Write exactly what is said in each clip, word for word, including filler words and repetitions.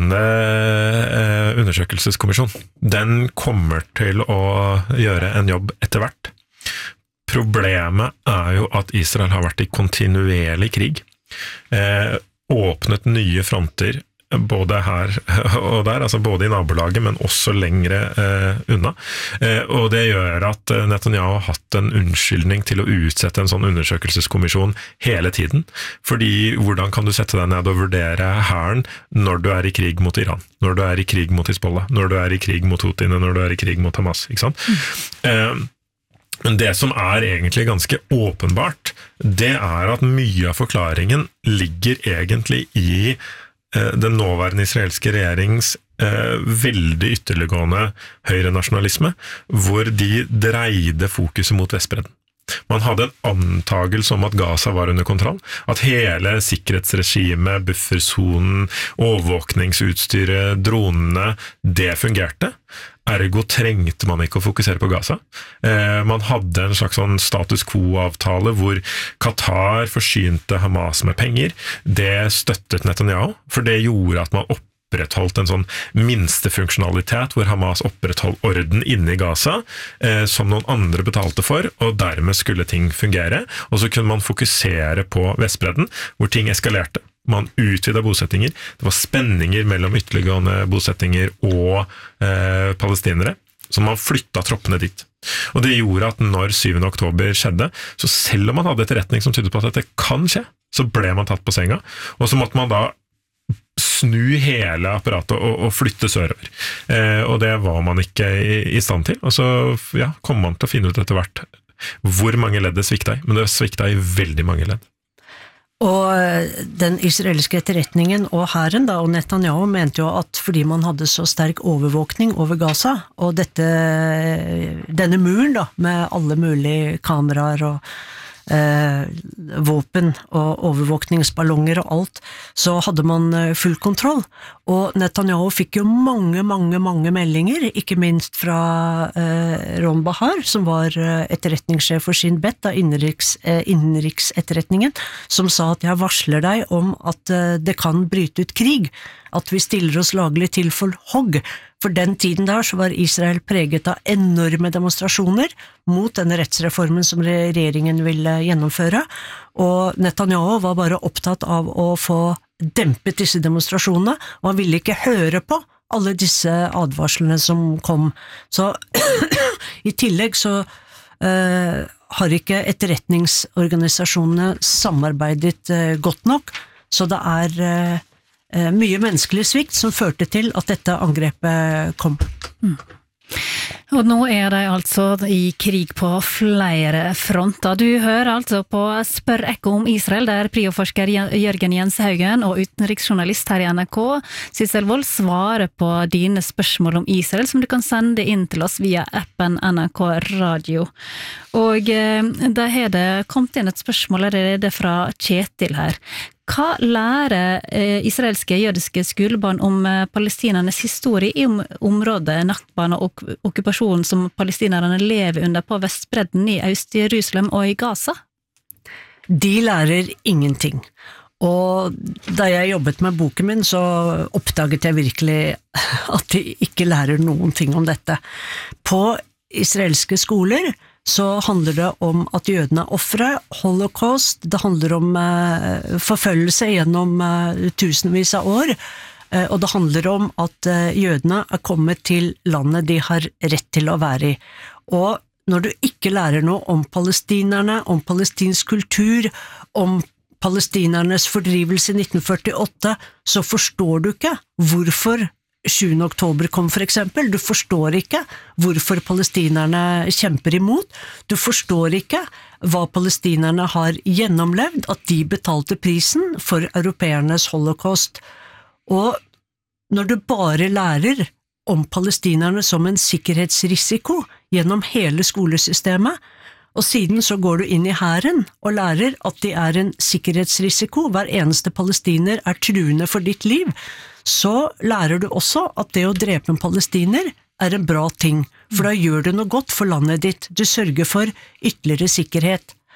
sittende eh, undersøkelseskommisjon, den kommer til å gjøre en jobb etter hvert. Problemet er jo at Israel har vært i kontinuerlig krig, eh, åpnet nye fronter, både her og der, altså både i nabolaget, men også lengre eh, unna. Eh, og det gjør at Netanyahu har hatt en unnskyldning til å utsette en sånn undersøkelseskommisjon hele tiden. Fordi hvordan kan du sette deg ned og vurdere hæren når du er i krig mot Iran, når du er i krig mot Hizbollah, når du er i krig mot Houthine, når du er i krig mot Hamas, ikke sant? Mm. Eh, Men det som er egentlig ganske åpenbart, det er at mye av forklaringen ligger egentlig i eh, den nåværende israelske regjerings eh, veldig ytterliggående høyrenasjonalisme, hvor de dreide fokuset mot Vestbredden. Man hadde en antagelse om at Gaza var under kontroll, at hele sikkerhetsregimet, buffersonen, overvåkningsutstyret, dronene, det fungerte. Ergo trengte man ikke å fokusere på Gaza. Eh, man hadde en slags sånn status quo-avtale hvor Qatar forsynte Hamas med penger. Det støttet Netanyahu, for det gjorde at man opprettholdt en sånn minstefunksjonalitet hvor Hamas opprettholdt orden inne i Gaza, eh, som noen andre betalte for, og dermed skulle ting fungere. Og så kunne man fokusere på Vestbredden, hvor ting eskalerte. Man utvidet bosettinger, det var spenninger mellom ytterliggående bosettinger og eh, palestinere, så man flyttet troppene dit. Og det gjorde at når syvende oktober skjedde, så selv om man hadde etterretning som tydet på at dette kan skje, så ble man tatt på senga, og så måtte man da snu hele apparatet og, og flytte sørover. Eh, og det var man ikke i, i stand til, og så ja, kom man til å finne ut etter hvert hvor mange ledd det svikta i, men det svikta i veldig mange ledd. Og den israelske etterretningen og hæren da, og Netanyahu mente jo at fordi man hadde så sterk overvåkning over Gaza, og dette, denne muren da, med alle mulige kameraer og eh, våpen og overvåkningsballonger og alt, så hadde man full kontroll. Og Netanyahu fikk jo mange, mange, mange meldinger, ikke minst fra eh, Ron Bahar, som var etterretningssjef for Shin Bet, da innenriks, eh, innenriksetterretningen, som sa at jeg varsler deg om at eh, det kan bryte ut krig, at vi stiller oss laglig til for hogg. For den tiden der så var Israel preget av enorme demonstrasjoner mot denne rettsreformen som regjeringen ville gjennomføre, og Netanyahu var bare opptatt av å få dempet disse demonstrasjonene, og han ville ikke høre på alle disse advarslene som kom. Så i tillegg så uh, har ikke etterretningsorganisasjonene samarbeidet uh, godt nok, så det er uh, uh, mye menneskelig svikt som førte til at dette angrepet kom. Mm. Og nå er de altså i krig på flere fronter. Du hører altså på Spør Ekko om Israel, der prioforsker Jørgen Jenshaugen og utenriksjournalist her i N R K, Sissel Wold, svarer på dine spørsmål om Israel, som du kan sende inn til oss via appen N R K Radio. Og eh, der har det kommet inn et spørsmål allerede fra Kjetil her. Hva lærer eh, israelske jødiske skolebarn om eh, palestinernes historie i om, området, Nakban og okkupasjonen som palestinerne lever under på Vestbredden i Øst-Jerusalem og i Gaza? De lærer ingenting. Og da jeg jobbet med boken min, så oppdaget jeg virkelig at de ikke lærer noen ting om dette. På israelske skoler så handler det om at jødene er ofre, holocaust, det handler om eh, forfølgelse gjennom eh, tusenvis av år, eh, og det handler om at eh, jødene er kommet til landet de har rett til å være i. Og når du ikke lærer noe om palestinerne, om palestinsk kultur, om palestinernes fordrivelse i nitten førtiåtte, så forstår du ikke hvorfor sjuende oktober kom for eksempel. Du forstår ikke hvorfor palestinerne kjemper imot. Du forstår ikke hva palestinerne har gjennomlevd, at de betalte prisen for europeernes holocaust. Og når du bare lærer om palestinerne som en sikkerhetsrisiko gjennom hele skolesystemet, og siden så går du inn i hæren og lærer at de er en sikkerhetsrisiko, hver eneste palestiner er truende for ditt liv, så lærer du også at det å drepe en palestiner er en bra ting, for da gjør du noe godt for landet ditt, du sørger for ytterligere sikkerhet.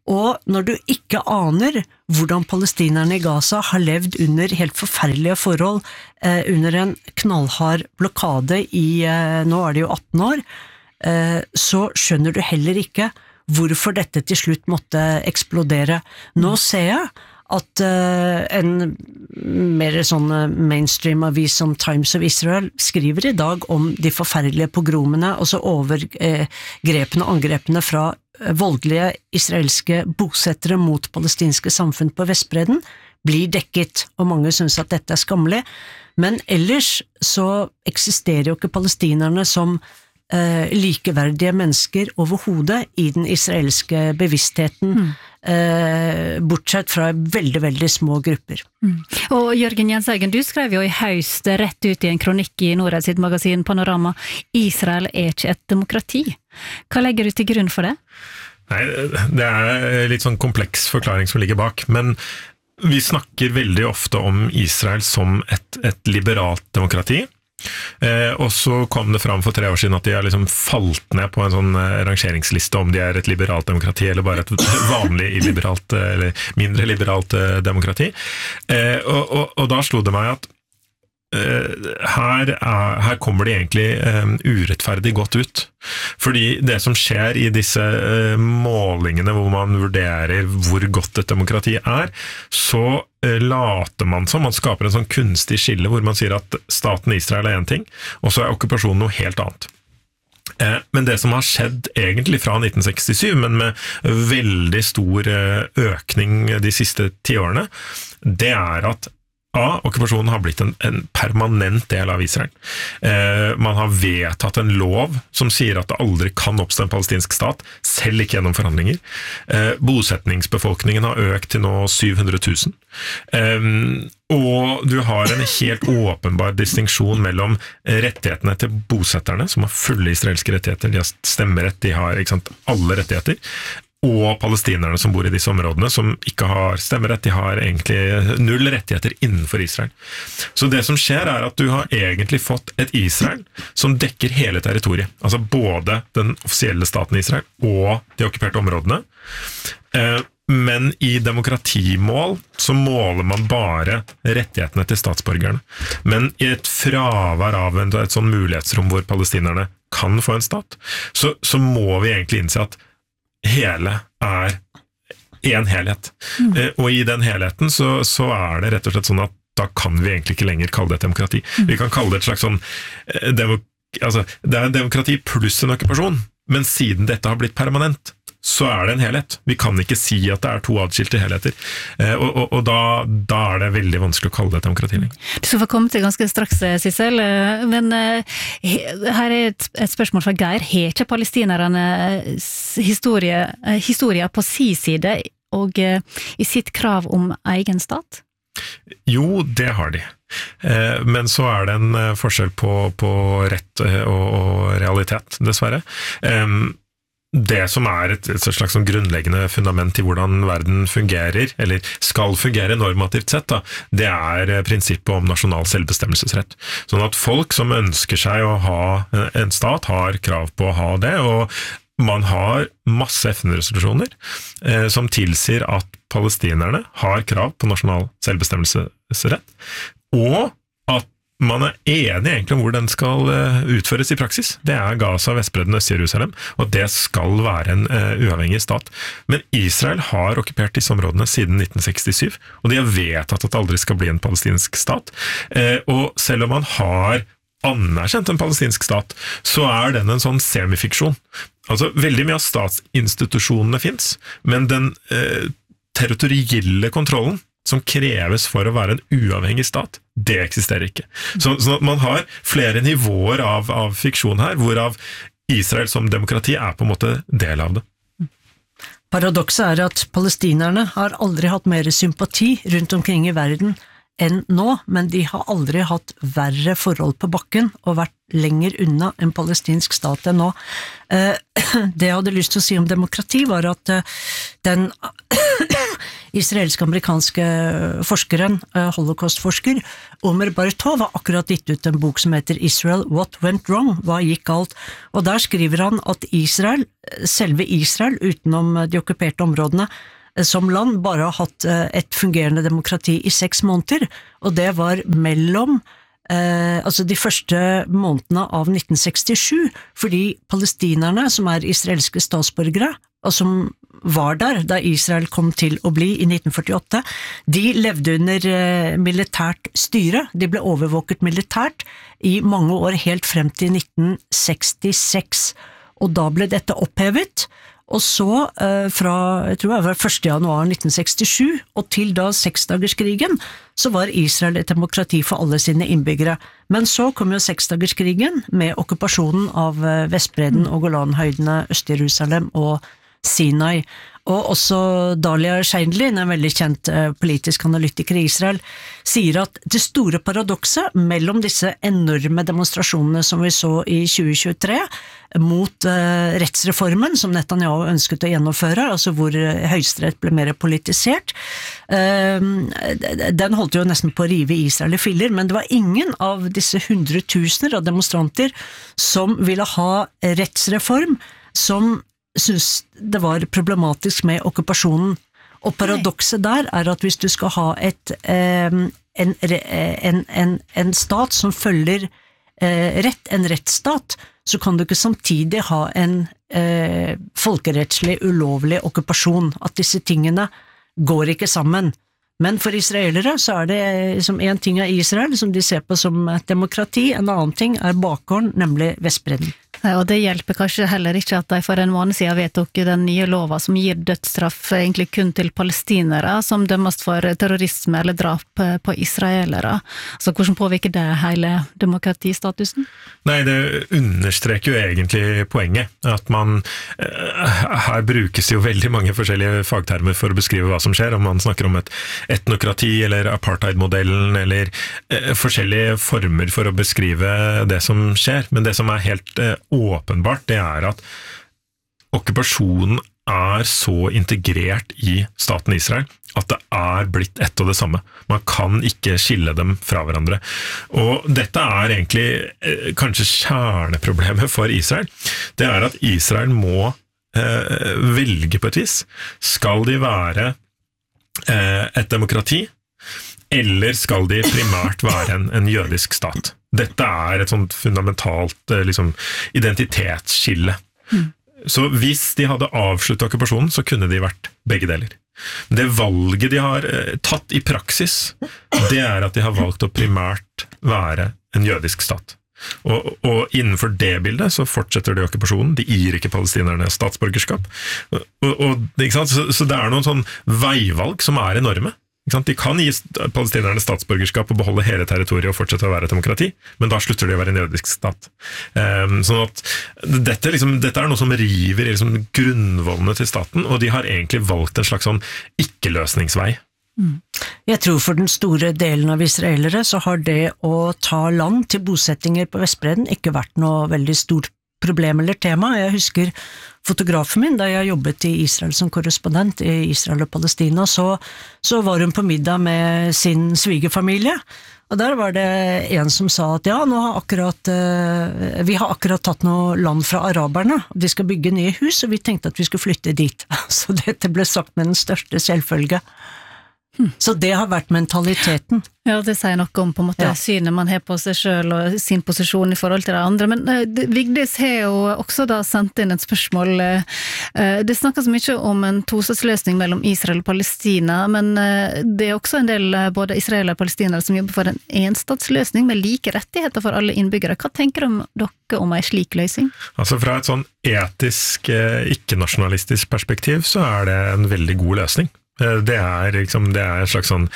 Og når du ikke aner hvordan palestinerne i Gaza har levd under helt forferdelige forhold, eh, under en knallhard blokade i, eh, nå er det jo atten år, eh, så skjønner du heller ikke hvorfor dette til slutt måtte eksplodere. Nå ser jeg at uh, en mer sånn mainstream-avis som Times of Israel skriver i dag om de forferdelige pogromene, altså overgrepene og angrepene fra voldelige israelske bosettere mot palestinske samfunn på Vestbredden, blir dekket, og mange synes at dette er skammelig. Men ellers så eksisterer jo ikke palestinerne som uh, likeverdige mennesker overhodet i den israelske bevisstheten, mm. Eh, bortsett fra veldig, veldig små grupper. Mm. Og Jørgen Jenshaugen, du skrev jo i høst rett ut i en kronikk i Norad sitt magasin Panorama, Israel er ikke et demokrati. Hva legger du til grunn for det? Nei, det er litt sånn kompleks forklaring som ligger bak, men vi snakker veldig ofte om Israel som et, et liberalt demokrati. Eh, og så kom det fram for tre år siden at de har liksom falt ned på en sånn eh, rangeringsliste om de er et liberalt demokrati eller bare et vanlig illiberalt eller mindre liberalt eh, demokrati. Eh, og, og, og da slo det meg at eh, her, er, her kommer de egentlig eh, urettferdig godt ut. Fordi det som skjer i disse eh, målingene hvor man vurderer hvor godt et demokrati er, så later man som, man skaper en sånn kunstig skille hvor man sier at staten Israel er en ting, og så er okkupasjonen noe helt annet. Eh, men det som har skjedd egentlig fra nitten sekstisju, men med veldig stor økning de siste ti årene, det er at A, okkupasjonen har blitt en, en permanent del av Israel. Eh, man har vedtatt en lov som sier at det aldri kan oppstå en palestinsk stat, selv ikke gjennom forhandlinger. Eh, bosetningsbefolkningen har økt til nå syv hundre tusen. Eh, og du har en helt åpenbar distinksjon mellom rettighetene til bosetterne, som har fulle israelske rettigheter, de har stemmerett, de har ikke sant, alle rettigheter, og palestinerne som bor i disse områdene, som ikke har stemmerett, de har egentlig null rettigheter innenfor Israel. Så det som skjer er at du har egentlig fått et Israel som dekker hele territoriet, altså både den offisielle staten Israel og de okkuperte områdene. Men i demokratimål så måler man bare rettighetene til statsborgerne. Men i et fravær av et, et sånn mulighetsrom hvor palestinerne kan få en stat, så, så må vi egentlig innse at hele er en helhet. Mm. Eh, og i den helheten så, så er det rett og slett sånn at da kan vi egentlig ikke lenger kalle det et demokrati. Mm. Vi kan kalle det et slags sånn eh, demok- altså, det er en demokrati pluss en okkupasjon, men siden dette har blitt permanent, så er det en helhet. Vi kan ikke si at det er to adskilte helheter. Eh, og og, og da, da er det veldig vanskelig å kalle det et demokrati. Du skal få komme til ganske straks, Sissel, men eh, her er et, et spørsmål fra Geir. Har ikke palestinerne historie, historie på si side og eh, i sitt krav om egen stat? Jo, det har de. Eh, men så er det en forskjell på, på rett og, og realitet, dessverre. Eh, Det som er et, et slags sånn grunnleggende fundament i hvordan verden fungerer, eller skal fungere normativt sett, da, det er prinsippet om nasjonal selvbestemmelsesrett. Sånn at folk som ønsker seg å ha en stat, har krav på å ha det, og man har masse F N-resolusjoner eh, som tilsier at palestinerne har krav på nasjonal selvbestemmelsesrett, og at man er enig egentlig om hvor den skal utføres i praksis. Det er Gaza, Vestbredden, Øst-Jerusalem, og det skal være en uh, uavhengig stat. Men Israel har okkupert disse områdene siden nitten sekstisju, og de har vedtatt at det aldri skal bli en palestinsk stat. Uh, og selv om man har anerkjent en palestinsk stat, så er den en sånn semifiksjon. Altså, veldig mye av statsinstitusjonene finnes, men den uh, territorielle kontrollen som kreves for å være en uavhengig stat, det eksisterer ikke. Så, så man har flere nivåer av, av fiksjon her, hvorav Israel som demokrati er på en måte del av det. Paradokset er at palestinerne har aldri hatt mer sympati rundt omkring i verden enn nå, men de har aldri hatt verre forhold på bakken og vært lenger unna en palestinsk stat enn nå. Det jeg hadde lyst til å si om demokrati var at den israelsk-amerikanske forskeren, holocaust-forsker, Omer Bartov har akkurat gitt ut en bok som heter Israel, What Went Wrong? Hva gikk galt? Og der skriver han at Israel, selve Israel, utenom de okkuperte områdene, som land bare har hatt et fungerende demokrati i seks måneder, og det var mellom eh, altså de første månedene av nitten sekstisju, fordi palestinerne, som er israelske statsborgere, og som var der da Israel kom til å bli i nitten førtiåtte, de levde under eh, militært styre, de ble overvåket militært i mange år helt frem til nitten sekstiseks, og da ble dette opphevet. Og så eh, fra, jeg tror det var første januar nitten sekstisju, og til da seksdagerskrigen, så var Israel et demokrati for alle sine innbyggere. Men så kom jo seksdagerskrigen med okkupasjonen av Vestbredden og Golanhøydene, Øst-Jerusalem og Sinai. Og også Dalia Scheindlin, en veldig kjent eh, politisk analytiker i Israel, sier at det store paradokset mellom disse enorme demonstrasjonene som vi så i tjue tjuetre mot eh, rettsreformen som Netanyahu ønsket å gjennomføre, altså hvor eh, høyesterett ble mer politisert, eh, den holdt jo nesten på å rive Israel i filler, men det var ingen av disse hundretusener av demonstranter som ville ha rettsreform, som synes det var problematisk med okkupasjonen. Og paradokset der er at hvis du skal ha et, eh, en, en, en, en stat som følger eh, rett, en rettsstat, så kan du ikke samtidig ha en eh, folkerettslig ulovlig okkupasjon. At disse tingene går ikke sammen. Men for israelere så er det som en ting er Israel, som de ser på som et demokrati, en annen ting er bakgården, nemlig Vestbredden. Og det hjelper kanskje heller ikke at de for en måned siden vedtok den nye lova som gir dødsstraff egentlig kun til palestinere som dømmes for terrorisme eller drap på israelere. Så hvordan påvirker det hele demokratistatusen? Nei, det understreker jo egentlig poenget, at man, her brukes jo veldig mange forskjellige fagtermer for å beskrive hva som skjer, om man snakker om et etnokrati eller apartheidmodellen eller eh, forskjellige former for å beskrive det som skjer, men det som er helt eh, åpenbart, det er at okkupasjonen er så integrert i staten Israel at det er blitt ett og det samme. Man kan ikke skille dem fra hverandre. Og dette er egentlig eh, kanskje kjerneproblemet for Israel. Det er at Israel må eh, velge på et vis. Skal de være eh, et demokrati, eller skal de primært være en, en jødisk stat? Dette er et sånt fundamentalt eh, liksom, identitetsskille. Mm. Så hvis de hadde avsluttet okkupasjonen, så kunne de vært begge deler. Det valget de har eh, tatt i praksis, det er at de har valgt å primært være en jødisk stat. Og, og innenfor det bildet så fortsetter de okkupasjonen, de gir ikke palestinerne statsborgerskap. Og, og, ikke sant? Så, så det er noen sånn veivalg som er enorme. De kan gi palestinerne statsborgerskap og beholde hele territoriet og fortsette å være et demokrati, men da slutter de å være en jødisk stat. Um, sånn at dette, liksom, dette er noe som river liksom, grunnvollene til staten, og de har egentlig valgt en slags sånn ikke-løsningsvei. Mm. Jeg tror for den store delen av israelere så har det å ta land til bosettinger på Vestbredden ikke vært noe veldig stort problem eller tema. Jeg husker fotografen min, da jeg jobbet i Israel som korrespondent i Israel og Palestina, så, så var hun på middag med sin svigerfamilie, og der var det en som sa at ja, nå har akkurat, uh, vi har akkurat tatt noe land fra araberne, de skal bygge nye hus, og vi tenkte at vi skulle flytte dit. Så dette ble sagt med den største selvfølge. Hmm. Så det har vært mentaliteten. Ja, det sier noe om på en måte ja. Synet man har på seg selv og sin posisjon i forhold til de andre, men uh, Vigdis har jo også da sendt inn et spørsmål. Uh, det snakkes mye om en tostatsløsning mellom Israel og Palestina, men uh, det er også en del uh, både israelere og palestinere som jobber for en enstatsløsning med like rettigheter for alle innbyggere. Hva tenker dere om en slik løsning? Altså fra et sånn etisk, uh, ikke-nasjonalistisk perspektiv så er det en veldig god løsning. Det er, liksom, det er en slags sånn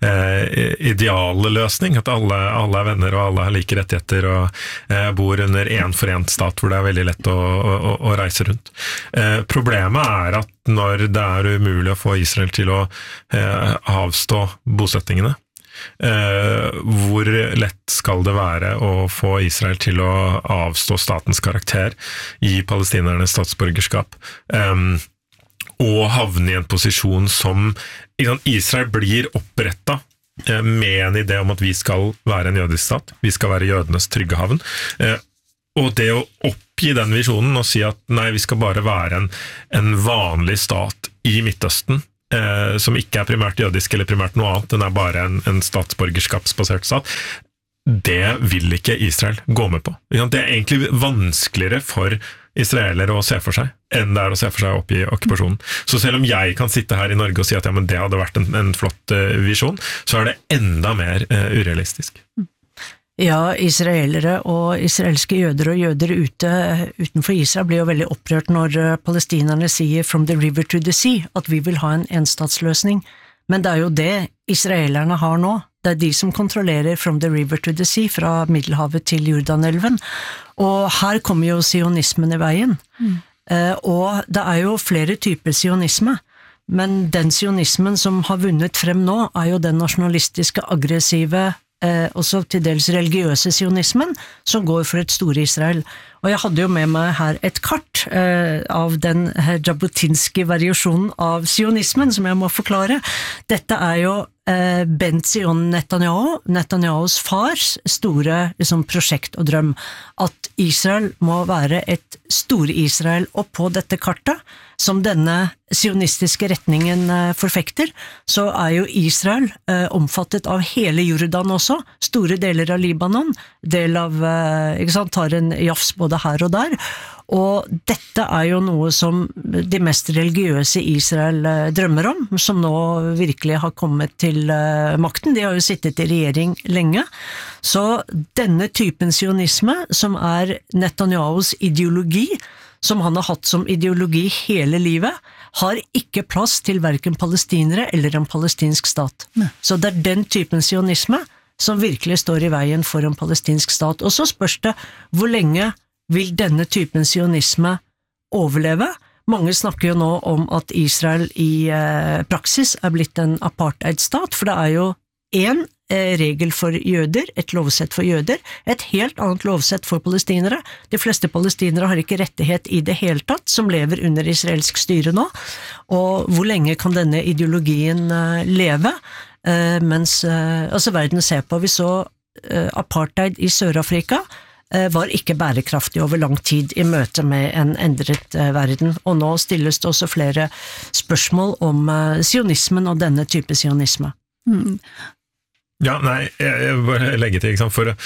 eh, idealløsning, at alle, alle er venner og alle har like rettigheter og eh, bor under en forent stat hvor det er veldig lett å, å, å reise rundt. Eh, problemet er at når det er umulig å få Israel til å eh, avstå bosettingene, eh, hvor lett skal det være å få Israel til å avstå statens karakter i palestinernes statsborgerskap? Eh, og havne i en posisjon som Israel blir opprettet med en idé om at vi skal være en jødisk stat, vi skal være jødenes trygge havn, og det å oppgi den visjonen og si at nei, vi skal bare være en, en vanlig stat i Midtøsten, eh, som ikke er primært jødisk eller primært noe annet, den er bare en, en statsborgerskapsbasert stat, det vil ikke Israel gå med på. Det er egentlig vanskeligere for israelere å se for seg, enn det er å se for seg å oppgi okkupasjonen. Så selv om jeg kan sitte her i Norge og si at ja, men det hadde vært en, en flott uh, visjon, så er det enda mer uh, urealistisk. Ja, israelere og israelske jøder og jøder ute, utenfor Israel blir jo veldig opprørt når palestinerne sier «from the river to the sea», at vi vil ha en enstatsløsning. Men det er jo det israelerne har nå. Det er de som kontrollerer «from the river to the sea», fra Middelhavet til Jordanelven. Og her kommer jo sionismen i veien. Mm. Eh, og det er jo flere typer sionisme. Men den sionismen som har vunnet frem nå, er jo den nasjonalistiske, aggressive, Eh, også til dels religiøse sionismen, som går for et store Israel. Og jeg hadde jo med meg her et kart eh, av den jabotinske variasjonen av sionismen, som jeg må forklare. Dette er jo eh, Ben-Zion Netanyahu, Netanyahus fars store liksom, prosjekt og drøm, at Israel må være et store Israel, og på dette kartet, som denne sionistiske retningen forfekter, så er jo Israel eh, omfattet av hele Jordan også, store deler av Libanon, del av, eh, ikke sant, tar en jafs både her og der, og dette er jo noe som de mest religiøse Israel eh, drømmer om, som nå virkelig har kommet til eh, makten. De har jo sittet i regjering lenge, så denne typen sionisme, som er Netanyahus ideologi, som han har hatt som ideologi hele livet, har ikke plass til hverken palestinere eller en palestinsk stat. Ne. Så det er den typen sionisme som virkelig står i veien for en palestinsk stat. Og så spørs det, hvor lenge vil denne typen sionisme overleve? Mange snakker jo nå om at Israel i eh, praksis er blitt en apartheidstat, for det er jo en regel for jøder, et lovsett for jøder, et helt annet lovsett for palestinere. De fleste palestinere har ikke rettighet i det hele tatt, som lever under israelsk styre nå. Og hvor lenge kan denne ideologien leve? Mens altså verden ser på, vi så apartheid i Sør-Afrika, var ikke bærekraftig over lang tid i møte med en endret verden. Og nå stilles det også flere spørsmål om sionismen og denne type sionisme. Mm. Ja, nei, jeg vil bare legge til, ikke sant, for,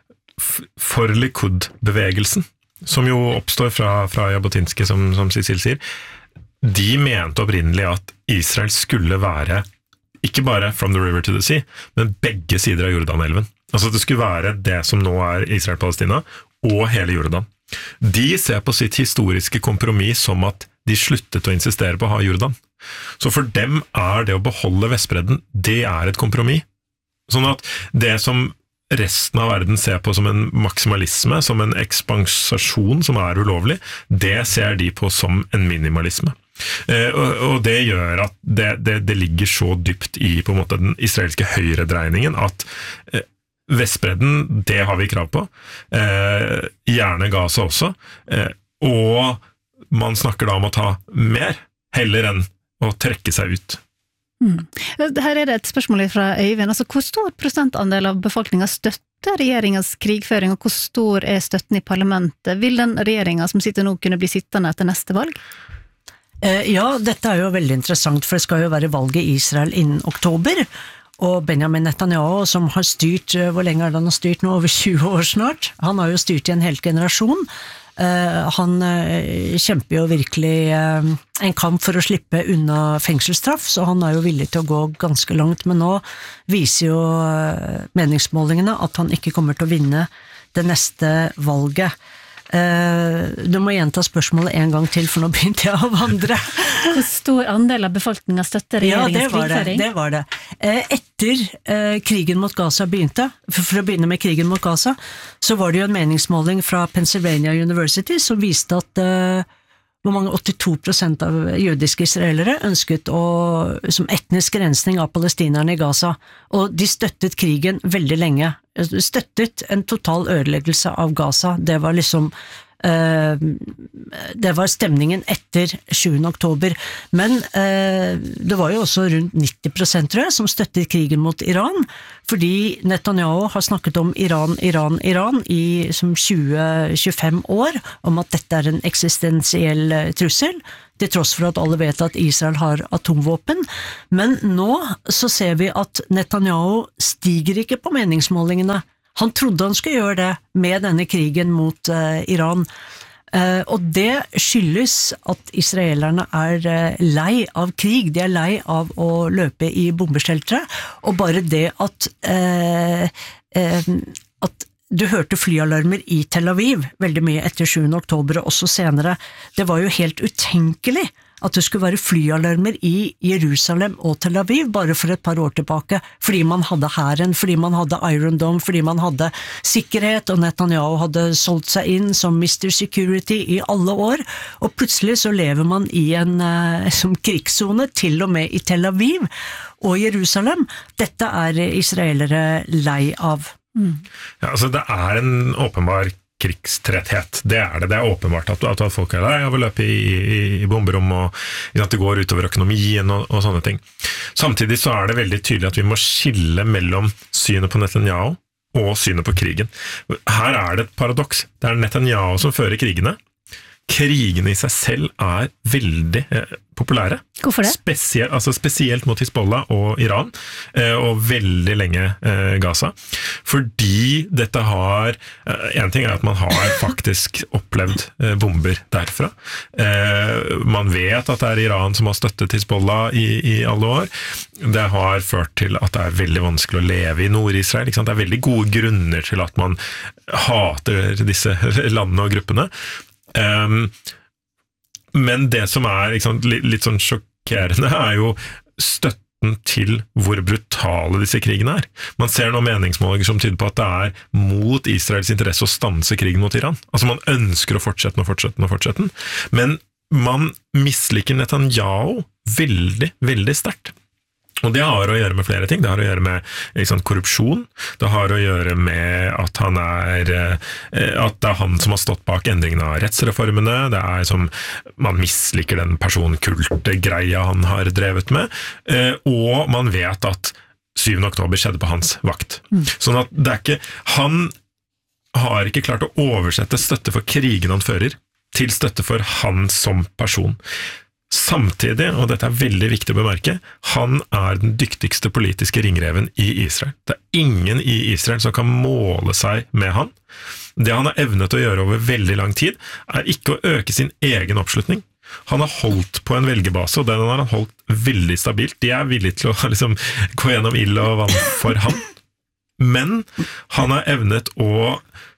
for Likud-bevegelsen, som jo oppstår fra, fra jabotinske, som, som Cecil sier, de mente opprinnelig at Israel skulle være, ikke bare from the river to the sea, men begge sider av Jordanelven. Altså det skulle være det som nå er Israel-Palestina, og hele Jordan. De ser på sitt historiske kompromiss som at de sluttet å insistere på å ha Jordan. Så for dem er det å beholde Vestbredden, det er et kompromiss. Sånn at det som resten av verden ser på som en maksimalisme, som en ekspansjon som er ulovlig, det ser de på som en minimalisme. Eh, og, og det gjør at det, det, det ligger så dypt i på en måte den israelske høyredreiningen at eh, Vestbredden, det har vi krav på. Eh, gjerne Gaza også. Eh, og man snakker da om å ta mer, heller enn å trekke seg ut. Mm. Her er det et spørsmål fra Øyvind. Altså, hvor stor prosentandel av befolkningen støtter regjeringens krigføring, og hvor stor er støtten i parlamentet? Vil den regjeringen som sitter nå kunne bli sittende etter neste valg? Eh, ja, dette er jo veldig interessant, for det skal jo være valg i Israel innen oktober, og Benjamin Netanyahu, som har styrt, hvor lenge har han styrt nå? Over tjue år snart. Han har jo styrt i en hel generasjon. Uh, han uh, kjemper jo virkelig uh, en kamp for å slippe unna fengselsstraff, så han er jo villig til å gå ganske langt, men nå viser jo uh, meningsmålingene at han ikke kommer til å vinne det neste valget. Uh, du må gjenta spørsmålet en gang til, for nå begynte jeg å vandre. Hvor stor andel av befolkningen støtter regjeringens krigføring? Ja, det var det. det, var det. Etter uh, krigen mot Gaza begynte, for, for å begynne med krigen mot Gaza, så var det jo en meningsmåling fra Pennsylvania University som viste at uh, hvor mange åttito prosent av jødiske israelere ønsket å, som etnisk rensning av palestinerne i Gaza, og de støttet krigen veldig lenge. Støttet en total ødeleggelse av Gaza. Det var liksom Uh, det var stemningen etter sjuende oktober, men uh, det var jo også rundt nitti prosent tror jeg, som støttet krigen mot Iran, fordi Netanyahu har snakket om Iran, Iran, Iran i som tjue til tjuefem år, om at dette er en eksistensiell trussel, til tross for at alle vet at Israel har atomvåpen. Men nå så ser vi at Netanyahu stiger ikke på meningsmålingene. Han trodde han skulle gjøre det med denne krigen mot uh, Iran. Uh, og det skyldes at israelerne er uh, lei av krig, de er lei av å løpe i bombesheltere, og bare det at, uh, uh, at du hørte flyalarmer i Tel Aviv veldig mye etter sjuende oktober og også senere, det var jo helt utenkelig at det skulle være flyalarmer i Jerusalem og Tel Aviv bare for et par år tilbake, fordi man hadde hæren, fordi man hadde Iron Dome, fordi man hadde sikkerhet, og Netanyahu hadde solgt seg inn som mister Security i alle år, og plutselig så lever man i en uh, som krigszone, til og med i Tel Aviv og Jerusalem. Dette er israelere lei av. Mm. Ja, altså det er en åpenbar krigstretthet, det er det, det er åpenbart at, at folk er der og vil løpe i, i, i bomberom og at det går utover økonomien og, og sånne ting. Samtidig så er det veldig tydelig at vi må skille mellom synet på Netanyahu og synet på krigen. Her er det et paradoks, det er Netanyahu som fører krigene. Krigene i seg selv er veldig eh, populære. Hvorfor det? Spesielt, altså spesielt mot Hizbollah og Iran, eh, og veldig lenge eh, Gaza. Fordi dette har, eh, en ting er at man har faktisk opplevd eh, bomber derfra. Eh, man vet at det er Iran som har støttet Hizbollah i, i alle år. Det har ført til at det er veldig vanskelig å leve i Nord-Israel. Ikke sant? Det er veldig gode grunner til at man hater disse landene og gruppene. Um, men det som er liksom, litt, litt sånn sjokkerende er jo støtten til hvor brutale disse krigene er. Man ser noen meningsmålinger som tyder på at det er mot Israels interesse å stanse krigen mot Iran. Altså man ønsker å fortsette og fortsette og fortsette. Men man misliker Netanyahu veldig, veldig sterkt. Og det har å gjøre med flere ting. Det har å gjøre med liksom, korrupsjon. Det har å gjøre med at han er at det er han som har stått bak endringen av rettsreformene. Det er som man misliker den personkulte greia han har drevet med. Og man vet at syvende oktober skjedde på hans vakt. Sånn at det er ikke han har ikke klart å oversette støtte for krigen han fører til støtte for han som person. Samtidig, og dette er veldig viktig å bemerke, han er den dyktigste politiske ringreven i Israel. Det er ingen i Israel som kan måle seg med han. Det han har evnet å gjøre over veldig lang tid, er ikke å øke sin egen oppslutning. Han har holdt på en velgerbase, og den har han holdt veldig stabilt. De er villige til å liksom, gå gjennom ild og vann for han. Men han har evnet å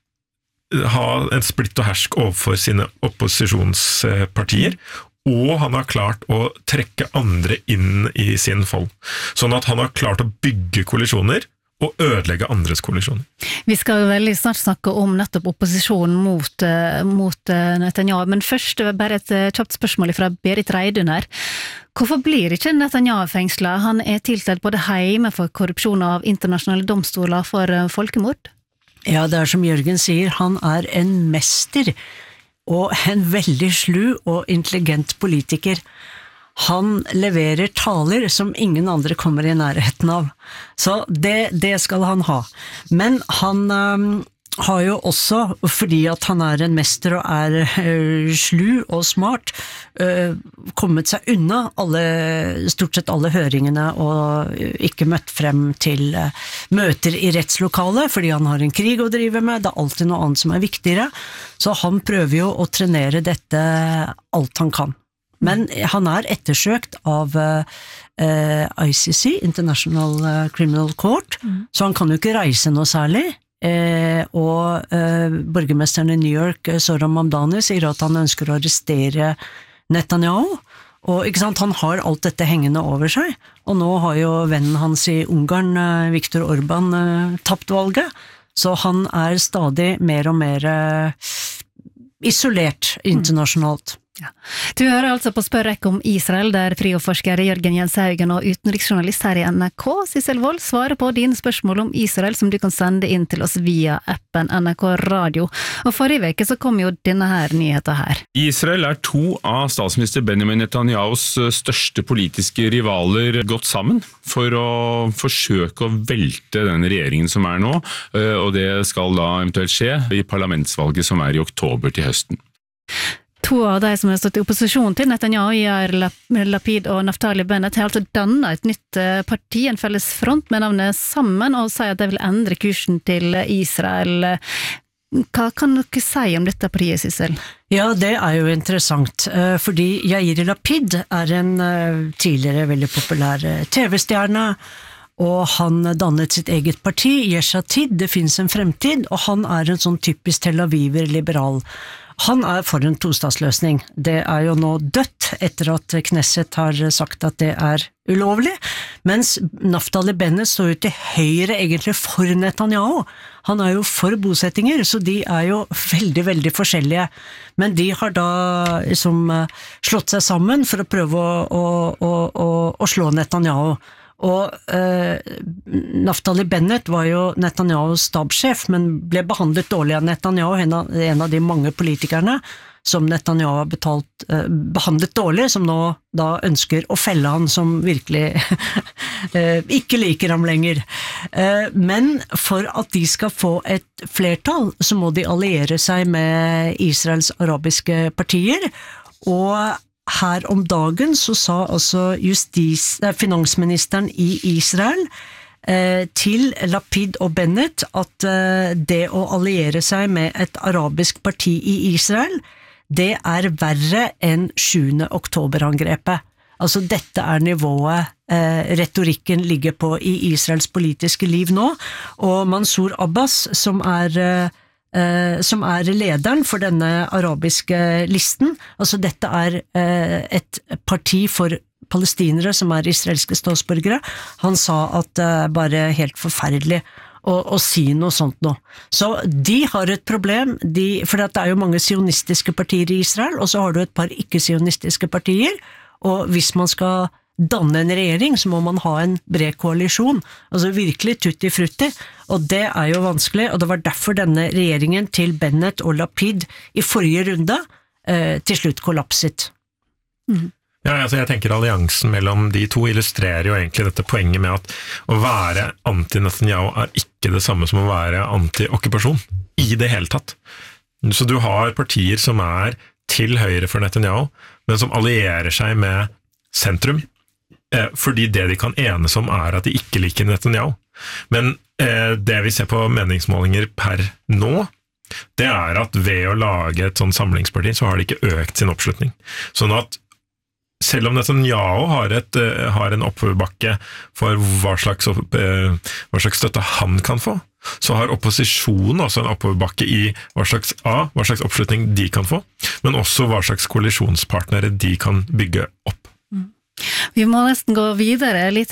ha en splitt og hersk overfor sine opposisjonspartier, og han har klart å trekke andre inn i sin fold. Sånn at han har klart å bygge kollisjoner og ødelegge andres kollisjoner. Vi skal jo veldig snart snakke om nettopp opposisjonen mot, mot Netanyahu, men først bare et kjapt spørsmål fra Berit Reidun her. Hvorfor blir ikke Netanyahu fengslet? Han er tiltalt både hjemme for korrupsjon av internasjonale domstoler for folkemord. Ja, det er som Jørgen sier, han er en mester og en veldig slu og intelligent politiker. Han leverer taler som ingen andre kommer i nærheten av. Så det, det skal han ha. Men han um, har jo også, fordi at han er en mester og er uh, slu og smart, uh, kommet seg unna alle, stort sett alle høringene og ikke møtt frem til uh, møter i rettslokalet, fordi han har en krig å drive med, det er alltid noe annet som er viktigere. Så han prøver jo å trenere dette alt han kan. Men han er ettersøkt av uh, I C C, International Criminal Court, mm. så han kan jo ikke reise noe særlig. Eh, og eh, borgermesteren i New York, Zohran Mamdani, sier at han ønsker å arrestere Netanyahu. Og ikke sant, han har alt dette hengende over seg. Og nå har jo vennen hans i Ungarn, eh, Viktor Orban, eh, tapt valget. Så han er stadig mer og mer eh, isolert internasjonalt. Ja. Du hører altså på Spørrekk om Israel, der prioforsker Jørgen Jenshaugen og utenriksjournalist her i N R K, Sissel Wold, svarer på dine spørsmål om Israel som du kan sende inn til oss via appen N R K Radio. Og forrige veke så kom jo denne her nyheten her. Israel er to av statsminister Benjamin Netanyahus største politiske rivaler gått sammen for å forsøke å velte den regjeringen som er nå, og det skal da eventuelt skje i parlamentsvalget som er i oktober til høsten. To av de som har stått i opposisjon til Netanyahu, Yair Lapid og Naftali Bennett, har altså dannet et nytt parti, en felles front med navnet Sammen, og sier at de vil endre kursen til Israel. Hva kan dere si om dette partiet, Sissel? Ja, det er jo interessant, fordi Yair Lapid er en tidligere veldig populær T V-stjerne, og han dannet sitt eget parti, Yesh Atid, det finnes en fremtid, og han er en sånn typisk Tel Aviver-liberal. Han er for en tostatsløsning. Det er jo nå dødt etter at Knesset har sagt at det er ulovlig, mens Naftali Bennett står jo til høyre egentlig for Netanyahu. Han er jo for bosettinger, så de er jo veldig, veldig forskjellige. Men de har da liksom slått seg sammen for å prøve å, å, å, å, å slå Netanyahu. Og eh, Naftali Bennett var jo Netanyahus stabssjef, men ble behandlet dårlig av Netanyahu, en av, en av de mange politikerne som Netanyahu har betalt, eh, behandlet dårlig, som nå da ønsker å felle han, som virkelig eh, ikke liker ham lenger. Eh, men for at de skal få et flertall, så må de alliere seg med Israels arabiske partier, og her om dagen så sa altså justis, finansministeren i Israel eh, til Lapid og Bennett at eh, det å alliere seg med et arabisk parti i Israel, det er verre enn sjuende oktober-angrepet. Altså dette er nivået eh, retorikken ligger på i Israels politiske liv nå, og Mansour Abbas, som er eh, Uh, som er lederen for denne arabiske listen. Altså dette er uh, et parti for palestinere som er israelske statsborgere. Han sa at det uh, er bare helt forferdelig å, å si noe sånt nå. Så de har et problem, de, for det er jo mange sionistiske partier i Israel, og så har du et par ikke-sionistiske partier, og hvis man skal danne en regjering, så må man ha en bred koalisjon, altså virkelig tutti frutti, og det er jo vanskelig, og det var derfor denne regjeringen til Bennett og Lapid i forrige runde eh, til slutt kollapset. Mm. Ja, altså jeg tenker alliansen mellom de to illustrerer jo egentlig dette poenget med at å være anti-Netanyahu er ikke det samme som å være anti-okkupasjon, i det hele tatt. Så du har partier som er til høyre for Netanyahu, men som allierer seg med sentrum, fordi det de kan enes om er at de ikke liker Netanyahu. Men eh, det vi ser på meningsmålinger per nå, det er at ved å lage et sånn samlingsparti, så har de ikke økt sin oppslutning. Sånn at selv om Netanyahu har, et, uh, har en oppoverbakke for hva slags, opp, uh, hva slags støtte han kan få, så har opposisjonen også en oppoverbakke i hva slags, A, hva slags oppslutning de kan få, men også hva slags koalisjonspartnere de kan bygge opp. Vi må nesten gå videre litt,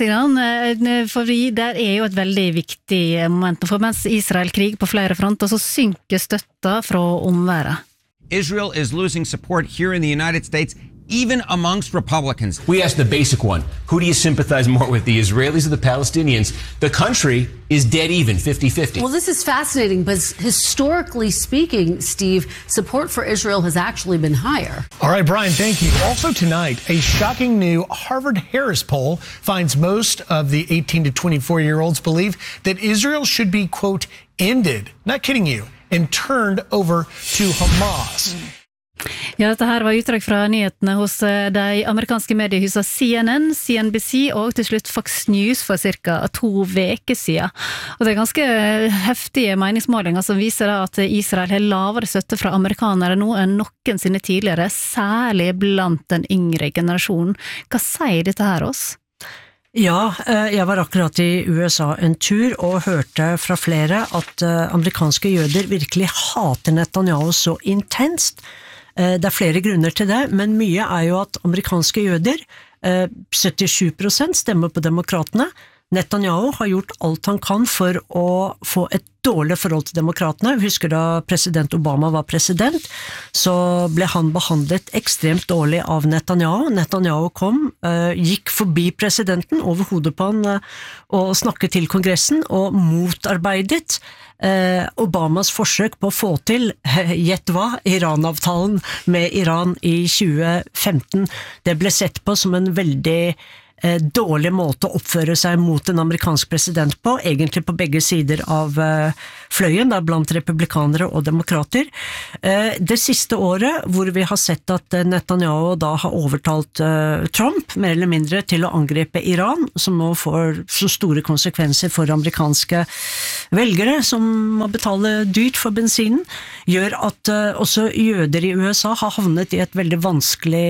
for der er jo et veldig viktig moment. For mens Israel kriger på flere fronter, så synker støtta fra omverdenen. Israel is losing support here in the United States, even amongst Republicans. We asked the basic one, who do you sympathize more with, the Israelis or the Palestinians? The country is dead even, fifty fifty. Well, this is fascinating, but historically speaking, Steve, support for Israel has actually been higher. All right, Brian, thank you. Also tonight, a shocking new Harvard-Harris poll finds most of the eighteen to twenty-four-year-olds believe that Israel should be, quote, ended, not kidding you, and turned over to Hamas. Ja, dette her var utdrag fra nyhetene hos de amerikanske mediehusene C N N, C N B C og til slutt Fox News for cirka to veker siden. Og det er ganske heftige meningsmålinger som viser at Israel har lavere støtte fra amerikanere nå enn noensinne tidligere, særlig blant den yngre generasjonen. Hva sier dette her oss? Ja, jeg var akkurat i U S A en tur og hørte fra flere at amerikanske jøder virkelig hater Netanyahu så intenst. Det er flere grunner til det, men mye er jo at amerikanske jøder, syttisju prosent stemmer på demokratene, Netanyahu har gjort alt han kan for å få et dårlig forhold til demokratene. Husker da president Obama var president, så ble han behandlet ekstremt dårlig av Netanyahu. Netanyahu kom, gikk forbi presidenten over hodet på han og snakket til kongressen og motarbeidet Obamas forsøk på å få til, gjett hva, Iran-avtalen med Iran i tjue femten. Det ble sett på som en veldig dårlig måte å oppføre seg mot en amerikansk president på, egentlig på begge sider av fløyen, da, blant republikanere og demokrater. Det siste året hvor vi har sett at Netanyahu da har overtalt Trump, mer eller mindre, til å angripe Iran, som nå får så store konsekvenser for amerikanske velgere, som må betale dyrt for bensinen, gjør at også jøder i U S A har havnet i et veldig vanskelig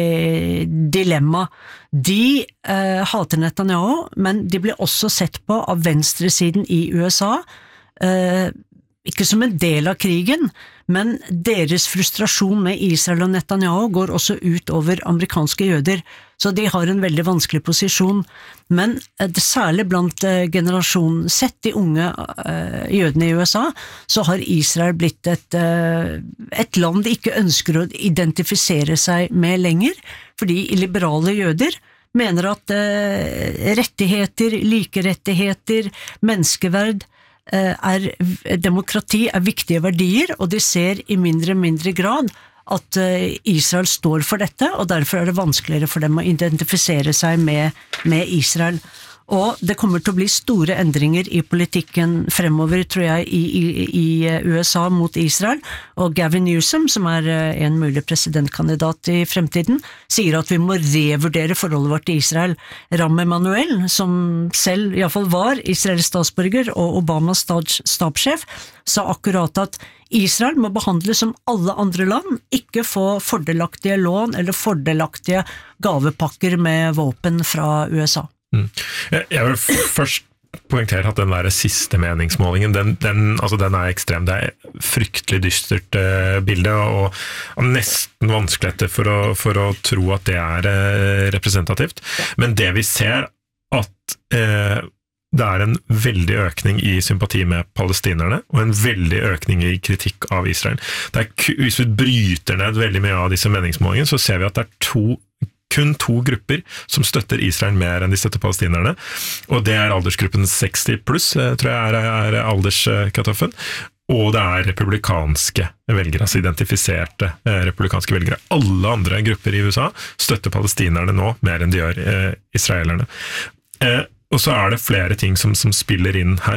dilemma. De eh, hater Netanyahu, men de blir også sett på av venstresiden i U S A, eh, ikke som en del av krigen, men deres frustrasjon med Israel og Netanyahu går også ut over amerikanske jøder, så de har en veldig vanskelig posisjon. Men eh, særlig blant eh, generasjon Z, de unge eh, jødene i U S A, så har Israel blitt et, eh, et land de ikke ønsker å identifisere seg med lenger, fordi liberale jøder mener at eh, rettigheter, likerettigheter, menneskeverd, eh, er, demokrati er viktige verdier, og de ser i mindre og mindre grad at eh, Israel står for dette, og derfor er det vanskeligere for dem å identifisere seg med, med Israel. Og det kommer til å bli store endringer i politikken fremover, tror jeg, i, i, i U S A mot Israel, og Gavin Newsom, som er en mulig presidentkandidat i fremtiden, sier at vi må revurdere forholdet vårt til Israel. Rahm Emanuel, som selv i hvert fall var Israels statsborger og Obamas stabssjef, sa akkurat at Israel må behandles som alle andre land, ikke få fordelaktige lån eller fordelaktige gavepakker med våpen fra U S A. Mm. Jeg vil først poengtere at den der siste meningsmålingen, den, den, altså den er ekstrem. Det er fryktelig dystert uh, bilde, og, og nesten vanskelig for å, for å tro at det er uh, representativt. Men det vi ser, at uh, det er en veldig økning i sympati med palestinerne, og en veldig økning i kritikk av Israel. Det er, hvis vi bryter ned veldig mye av disse meningsmålingene, så ser vi at det er to kun to grupper som støtter Israel mer enn de støtter palestinerne, og det er aldersgruppen seksti pluss, tror jeg er, er alderskatoffen, og det er republikanske velgere, altså identifiserte eh, republikanske velgere. Alle andre grupper i U S A støtter palestinerne nå mer enn de gjør eh, israelerne. Eh, og så er det flere ting som, som spiller inn her.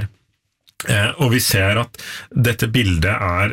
Eh, og vi ser at dette bildet er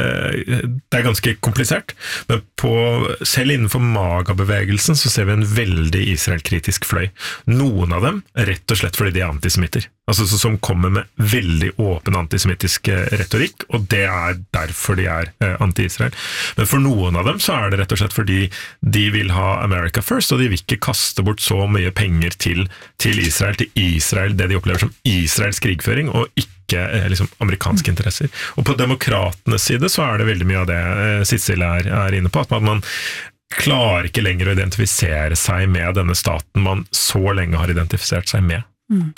eh, det er ganske komplisert, men på, selv innenfor MAGA-bevegelsen så ser vi en veldig Israel-kritisk fløy. Noen av dem rett og slett fordi de er antisemitter, altså som kommer med veldig åpen antisemittisk retorikk, og det er derfor de er eh, anti-Israel. Men for noen av dem så er det rett og slett fordi de vil ha America first, og de vil ikke kaste bort så mye penger til, til Israel, til Israel, det de opplever som Israels krigføring, og ikke liksom, amerikanske interesser. Og på demokratenes side så er det veldig mye av det Sissel er, er inne på, at man, man klarer ikke lenger å identifisere seg med denne staten man så lenge har identifisert seg med. Mm.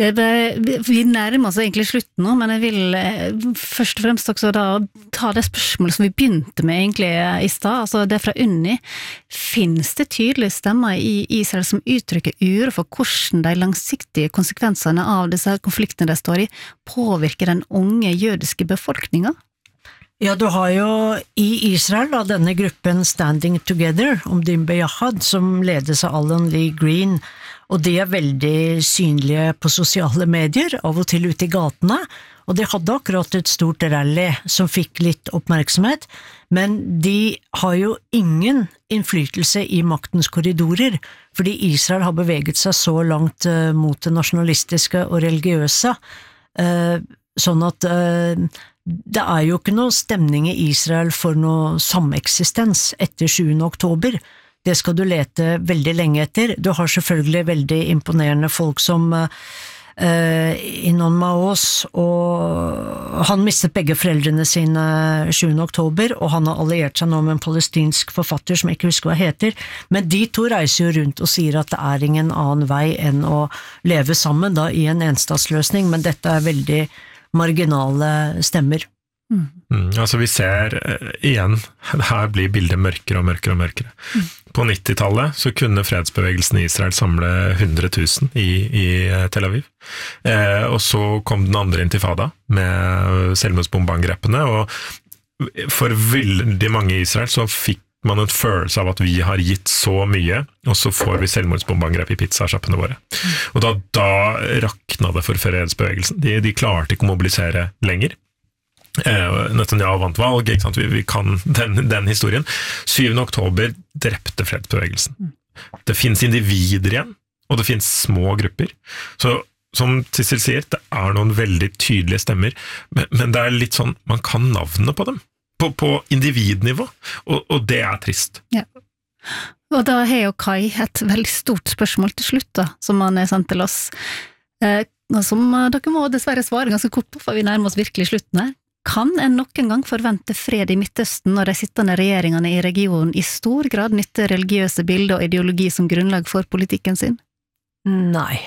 Vi nærmer oss egentlig slutten nå, men jeg vil først og fremst også da ta det spørsmålet som vi begynte med egentlig i stad, altså det fra Unni. Finnes det tydelige stemmer i Israel som uttrykker uro for hvordan de langsiktige konsekvensene av disse konfliktene de står i påvirker den unge jødiske befolkningen? Ja, du har jo i Israel da, denne gruppen Standing Together, Omdim Beyahad, som ledes av Alan Lee Green, og de er veldig synlige på sosiale medier, av og til ute i gatene, og de hadde akkurat et stort rally som fikk litt oppmerksomhet, men de har jo ingen innflytelse i maktens korridorer, fordi Israel har beveget seg så langt uh, mot det nasjonalistiske og religiøse, uh, sånn at uh, det er jo ikke noe stemning i Israel for noe sameksistens etter sjuende oktober. Det skal du lete veldig lenge etter. Du har selvfølgelig veldig imponerende folk som i Non Maos, og han mistet begge foreldrene sine sjuende oktober, og han har alliert seg nå med en palestinsk forfatter som jeg ikke husker hva heter, men de to reiser jo rundt og sier at det er ingen annen vei enn å leve sammen da, i en enstatsløsning, men dette er veldig marginale stemmer. Mm. Mm, altså vi ser uh, igjen, her blir bildet mørkere og mørkere og mørkere. Mm. På nittitallet så kunne fredsbevegelsen i Israel samle hundre tusen i, i Tel Aviv. Eh, og så kom den andre intifada med selvmordsbombeangrepene, og for veldig mange i Israel så fikk man en følelse av at vi har gitt så mye, og så får vi selvmordsbombeangrep i pizzasjappene våre. Mm. Og da, da rakna det for fredsbevegelsen. De, de klarte ikke å mobilisere lenger. Eh, Netanyahu vant valg, ikke sant? Vi, vi kan den, den historien. syvende oktober drepte fredsbevegelsen. Det finnes individer igjen, og det finnes små grupper. Så som Sissel sier, det er noen veldig tydelige stemmer, men, men det er litt sånn, man kan navnene på dem, på, på individnivå, og, og det er trist. Ja. Og da har jo Kai et veldig stort spørsmål til slutt da, som han er sendt til oss, eh, som dere må dessverre svare ganske kort på, for vi nærmer oss virkelig slutten her. Kan en noen gang forvente fred i Midtøsten når de sittende regjeringene i regionen i stor grad nytter religiøse bilder og ideologi som grunnlag for politikken sin? Nei.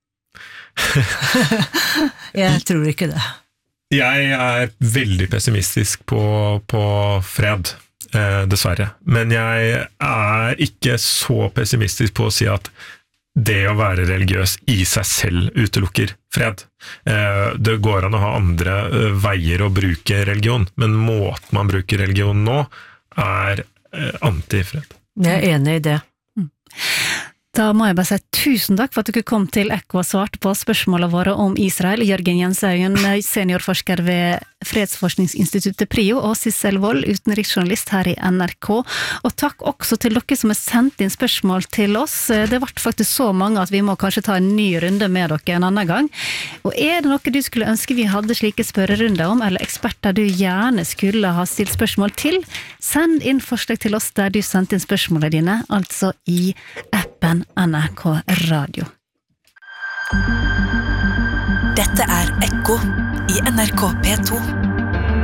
Jeg tror ikke det. Jeg er veldig pessimistisk på, på fred, eh, dessverre. Men jeg er ikke så pessimistisk på å si at det å være religiøs i seg selv utelukker fred. Det går an å ha andre veier å bruke religion, men måten man bruker religion nå er antifred. Jeg er enig i det. Da må jeg bare si tusen takk for at dere kom til Ekko og svarte på spørsmålene våre om Israel. Jørgen Jenshaugen, seniorforsker ved Fredsforskningsinstituttet PRIO, og Sissel Wold, utenriksjournalist her i N R K. Og takk også til dere som har sendt inn spørsmål til oss. Det ble faktisk så mange at vi må kanskje ta en ny runde med dere en annen gang. Og er det noe du skulle ønske vi hadde slike spørrerunder om, eller eksperter du gjerne skulle ha stilt spørsmål til, send inn forslag til oss der du sendte inn spørsmålene dine, altså i appen N R K Radio. Dette er Ekko i N R K P to.